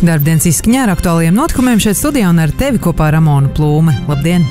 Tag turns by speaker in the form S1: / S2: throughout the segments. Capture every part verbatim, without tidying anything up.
S1: Darbdienas izskaņā ar aktuāliem notikumiem šeit studijā un ar tevi kopā Ramona Plūme. Labdien!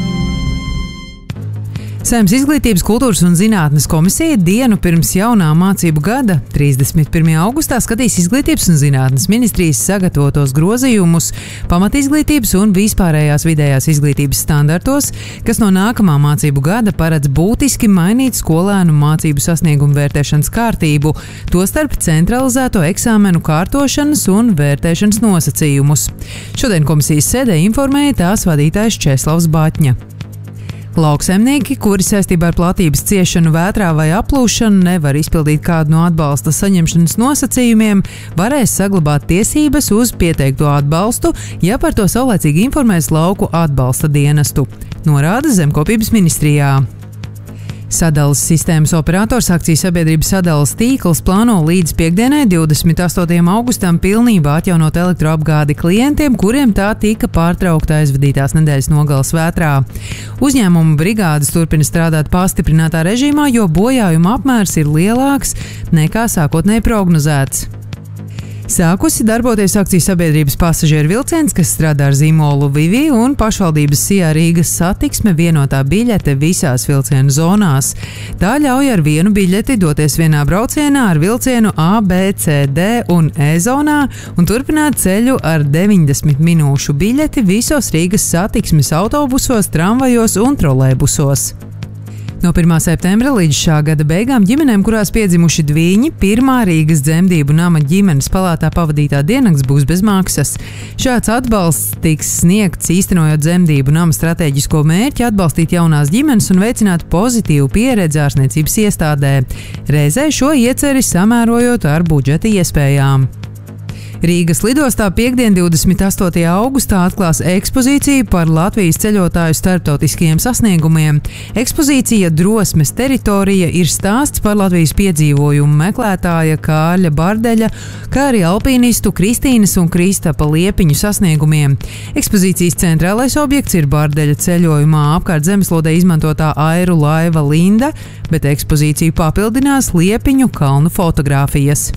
S1: Saeimas Izglītības, kultūras un zinātnes komisija dienu pirms jaunā mācību gada, trīsdesmit pirmajā augustā, skatīs Izglītības un zinātnes ministrijas sagatavotos grozījumus pamatizglītības un vispārējās vidējās izglītības standartos, kas no nākamā mācību gada paredz būtiski mainīt skolēnu mācību sasniegumu vērtēšanas kārtību, tostarp centralizēto eksāmenu kārtošanas un vērtēšanas nosacījumus. Šodien komisijas sēdē informēja tās vadītājs Česlavs Baķņa. Lauksaimnieki, kuri saistībā ar platības ciešanu vētrā vai aplūšanu nevar izpildīt kādu no atbalsta saņemšanas nosacījumiem, varēs saglabāt tiesības uz pieteikto atbalstu, ja par to saulēcīgi informēs lauku atbalsta dienestu, norāda Zemkopības ministrijā. Sadales sistēmas operators akciju sabiedrības sadales tīkls plāno līdz piektdienai, divdesmit astotajam augustam, pilnībā atjaunot elektroapgādi klientiem, kuriem tā tika pārtraukta aizvadītās nedēļas nogales vētrā. Uzņēmuma brigādes turpina strādāt pastiprinātā režīmā, jo bojājuma apmērs ir lielāks nekā sākotnēji prognozēts. Sākusi darboties akciju sabiedrības pasažieru vilciens, kas strādā ar zīmolu Vivi, un pašvaldības Sijā Rīgas satiksme vienotā biļete visās vilcienu zonās. Tā ļauj ar vienu biļeti doties vienā braucienā ar vilcienu A, B, C, D un E zonā un turpināt ceļu ar deviņdesmit minūšu biļeti visos Rīgas satiksmes autobusos, tramvajos un trolejbusos. No pirmā septembra līdz šā gada beigām ģimenēm, kurās piedzimuši dviņi, pirmā Rīgas dzemdību nama ģimenes palātā pavadītā diennakts būs bez maksas. Šāds atbalsts tiks sniegts īstenojot dzemdību nama stratēģisko mērķi atbalstīt jaunās ģimenes un veicināt pozitīvu pieredzi ārstniecības iestādē, reizē šo ieceri samērojot ar budžeta iespējām. Rīgas lidostā piektdien, divdesmit astotajā augustā, atklās ekspozīciju par Latvijas ceļotāju starptautiskajiem sasniegumiem. Ekspozīcija Drosmes teritorija ir stāsts par Latvijas piedzīvojumu meklētāja Kārļa Bardeļa, kā arī alpīnistu Kristīnas un Kristapa Liepiņu sasniegumiem. Ekspozīcijas centrālais objekts ir Bardeļa ceļojumā apkārt zemeslodē izmantotā airu laiva Linda, bet ekspozīciju papildinās Liepiņu kalnu fotogrāfijas.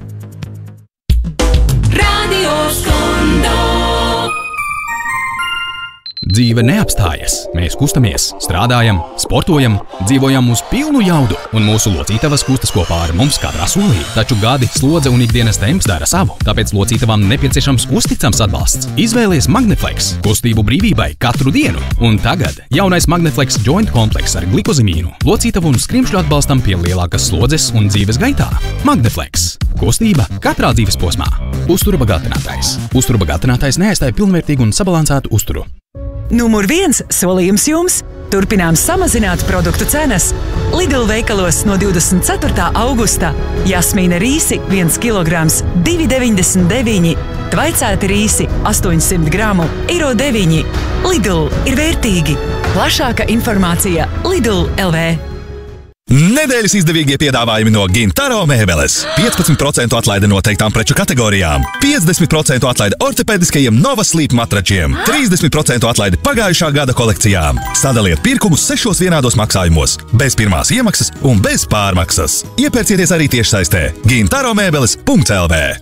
S2: Dzīve neapstājas. Mēs kustamies, strādājam, sportojam, dzīvojam uz pilnu jaudu, un mūsu locītavas kustas kopā ar mums katrā solī. Taču gadi, slodze un ikdienas temps dara savu, tāpēc locītavām nepieciešams uzticams atbalsts. Izvēlies Magneflex, kustību brīvībai katru dienu. Un tagad jaunais Magneflex Joint komplekss ar glikozimīnu, locītavu un skrimšļu atbalstam pie lielākas slodzes un dzīves gaitā. Magneflex. Kustība katrā dzīves posmā. Uztura bagātinātājs. Uztura bagātinātājs neaizstāja pilnvērtīgu un sabalansētu uzturu.
S3: Numur viens solījums jums – turpinām samazināt produktu cenas. Lidl veikalos no divdesmit ceturtā augusta jasmīna rīsi viens kilograms divi deviņdesmit deviņi, tvaicēti rīsi astoņsimt gramu eiro deviņi. Lidl ir vērtīgi. Plašāka informācija Lidl L V.
S4: Nedēļas izdevīgie piedāvājumi no Gintaro mēbeles. piecpadsmit procentu atlaide noteiktām preču kategorijām. piecdesmit procentu atlaide ortopēdiskajiem Nova Sleep matračiem. trīsdesmit procentu atlaide pagājušā gada kolekcijām. Sadaliet pirkumus sešos vienādos maksājumos. Bez pirmās iemaksas un bez pārmaksas. Iepērcieties arī tiešsaistē. Gintaro mēbeles punkts L V.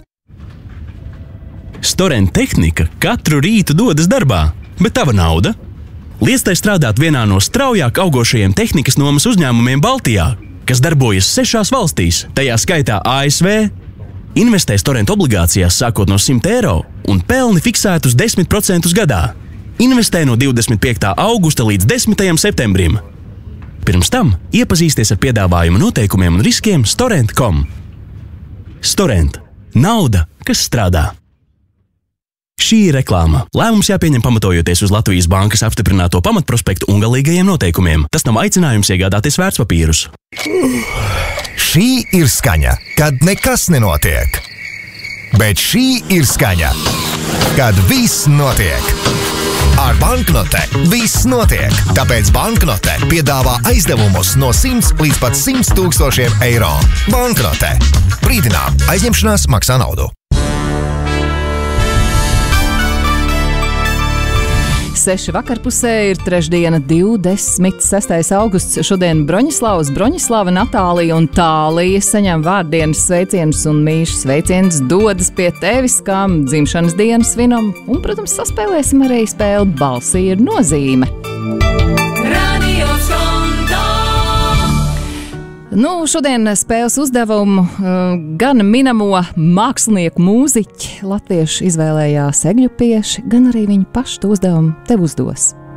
S5: Storent tehnika katru rītu dodas darbā, bet tava nauda? Liec tai strādāt vienā no straujāk augošajiem tehnikas nomas uzņēmumiem Baltijā, kas darbojas sešās valstīs, tajā skaitā A S V. Investē Storent obligācijās sākot no simt eiro un pelni fiksētus desmit procentus gadā. Investē no divdesmit piektā augusta līdz desmitajam septembrim. Pirms tam iepazīsties ar piedāvājumu noteikumiem un riskiem storent punktu com. Storent. Nauda, kas strādā. Šī ir reklāma. Lēmums jāpieņem pamatojoties uz Latvijas bankas apstiprināto pamatprospektu un galīgajiem noteikumiem. Tas nav aicinājums iegādāties vērtspapīrus.
S6: Šī ir skaņa, kad nekas nenotiek. Bet šī ir skaņa, kad viss notiek. Ar banknote viss notiek, tāpēc banknote piedāvā aizdevumus no simts līdz pat simt tūkstošiem eiro. Banknote. Brīdinām, aizņemšanās maksā naudu.
S7: seši vakarpusē ir trešdiena, divdesmit sestais augusts. Šodien Broņislavs, Broņislava, Natālija un Tālija saņem vārdienas sveicienus un mīļus sveicienus dodas pie tevis, kam dzimšanas dienas svinam. Un, protams, saspēlēsim arī spēli Balsī ir nozīme. Nu, šodien spēles uzdevumu uh, gan minamo mākslinieku mūziķi latvieši izvēlējās Egļupieši, gan arī viņi paši to uzdevumu tev uzdos.